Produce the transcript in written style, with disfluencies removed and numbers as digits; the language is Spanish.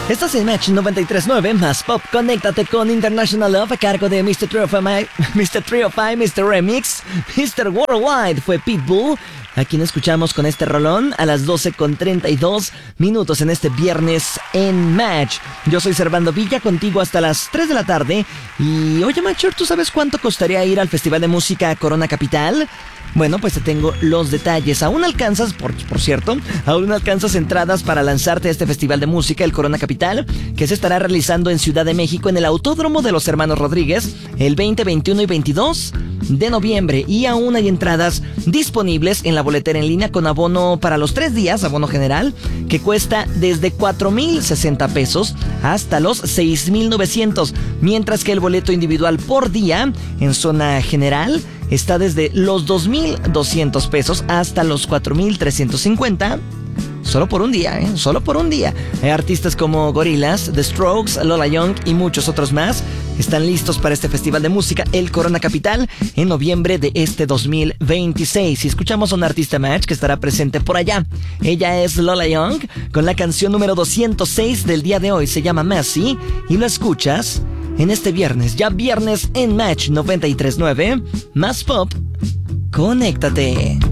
Estás en Match 93.9 más Pop. Conéctate con International Love a cargo de Mr. 305, Mr. Remix, Mr. Worldwide fue Pitbull, a quien escuchamos con este rolón a las 12:32 en este viernes en Match. Yo soy Servando Villa, contigo hasta las 3 de la tarde. Y oye, Matcher, ¿tú sabes cuánto costaría ir al Festival de Música Corona Capital? Bueno, pues te tengo los detalles. Aún alcanzas, por cierto, aún alcanzas entradas para lanzarte a este Festival de Música, el Corona Capital, que se estará realizando en Ciudad de México en el Autódromo de los Hermanos Rodríguez el 20, 21 y 22 de noviembre. Y aún hay entradas disponibles en la boletera en línea con abono para los 3 días, abono general, que cuesta desde 4,060 pesos hasta los 6,900, mientras que el boleto individual por día en zona general está desde los 2,200 pesos hasta los 4,350. Solo por un día, solo por un día. Hay artistas como Gorillaz, The Strokes, Lola Young y muchos otros más están listos para este festival de música, el Corona Capital, en noviembre de este 2026. Y escuchamos a una artista Match que estará presente por allá. Ella es Lola Young, con la canción número 206 del día de hoy. Se llama Messy y lo escuchas en este viernes, ya viernes en Match 93.9, más Pop. Conéctate.